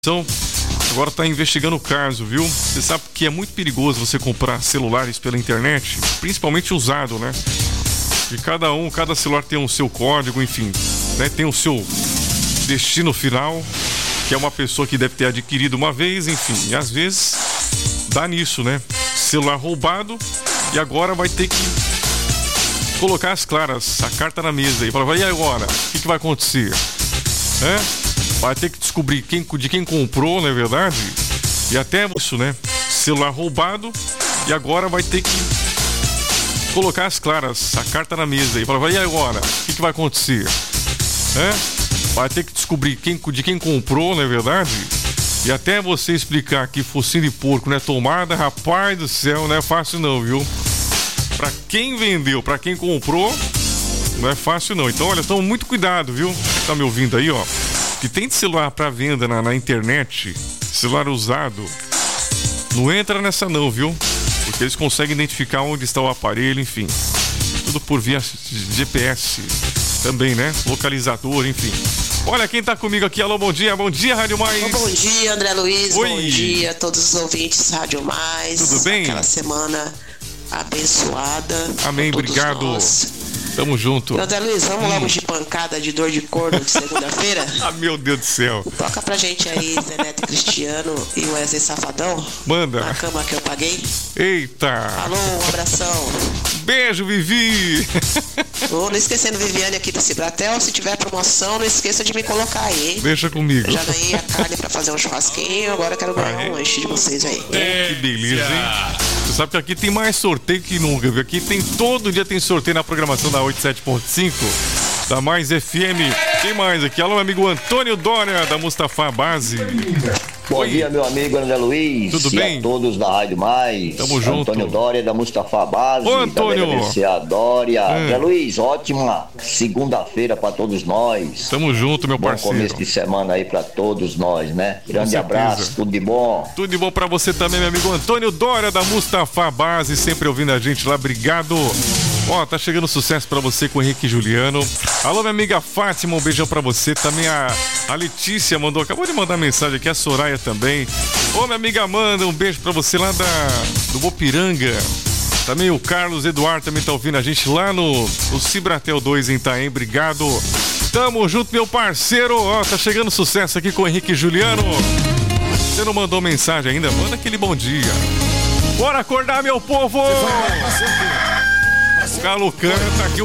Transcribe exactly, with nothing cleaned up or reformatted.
Então, agora está investigando o caso, viu? Você sabe que é muito perigoso você comprar celulares pela internet, principalmente usado, né? E cada um, cada celular tem o seu código, enfim, né? Tem o seu destino final, que é uma pessoa que deve ter adquirido uma vez, enfim. E às vezes dá nisso, né? Celular roubado e agora vai ter que colocar as claras, a carta na mesa e falar, e agora? O que, que vai acontecer? É? Vai ter que descobrir quem, de quem comprou, não é verdade? E até isso, né? Celular roubado e agora vai ter que colocar as claras, a carta na mesa e falar, e agora? O que, que vai acontecer? É? Vai ter que descobrir quem, de quem comprou, não é verdade? E até você explicar que focinho de porco não é tomada, rapaz do céu, não é fácil não, viu? Pra quem vendeu, pra quem comprou, não é fácil não. Então, olha, toma muito cuidado, viu? Tá me ouvindo aí, ó? Que tem de celular pra venda na, na internet, celular usado, não entra nessa não, viu? Porque eles conseguem identificar onde está o aparelho, enfim. Tudo por via G P S também, né? Localizador, enfim. Olha quem tá comigo aqui. Alô, bom dia, bom dia, Rádio Mais. Bom dia, André Luiz. Oi. Bom dia a todos os ouvintes Rádio Mais. Tudo bem? Aquela semana abençoada. Amém, obrigado. Nós. Tamo junto. André Luiz, vamos hum. logo de pancada de dor de corno de segunda-feira? Ah, meu Deus do céu. Toca pra gente aí, Zé Neto Cristiano e o Wesley Safadão. Manda. Na cama que eu paguei. Eita. Alô, um abração. Beijo, Vivi. Oh, não esquecendo Viviane aqui do Cibratel. Se tiver promoção, não esqueça de me colocar aí, hein? Deixa comigo. Eu já ganhei a carne pra fazer um churrasquinho, agora quero ganhar ah, é? um lanche de vocês aí. É, que beleza, hein? Você sabe que aqui tem mais sorteio que nunca, viu? Aqui tem, todo dia tem sorteio na programação da oitenta e sete ponto cinco, da Mais F M. Tem mais aqui. Alô, meu amigo Antônio Dória, da Mustafa Base. Bom Oi. dia, meu amigo André Luiz. Tudo e bem? A todos da Rádio Mais. Tamo junto. Antônio Dória, da Mustafa Base. Ô, Antônio. Da Dória. Hum. André Luiz, ótima segunda-feira pra todos nós. Tamo junto, meu bom parceiro. Bom começo de semana aí pra todos nós, né? Grande abraço, tudo de bom. Tudo de bom pra você também, meu amigo Antônio Dória, da Mustafa Base, sempre ouvindo a gente lá, obrigado. Ó, tá chegando sucesso pra você com o Henrique e Juliano. Alô, minha amiga Fátima, um beijão pra você. Também a, a Letícia mandou, acabou de mandar mensagem aqui, a Soraya também. Ô, minha amiga Amanda, um beijo pra você lá da, do Bopiranga. Também o Carlos Eduardo também tá ouvindo a gente lá no, no Cibratel dois em Itaém, obrigado. Tamo junto, meu parceiro. Ó, tá chegando sucesso aqui com o Henrique e Juliano. Você não mandou mensagem ainda? Manda aquele bom dia. Bora acordar, meu povo! O Galo canta aqui.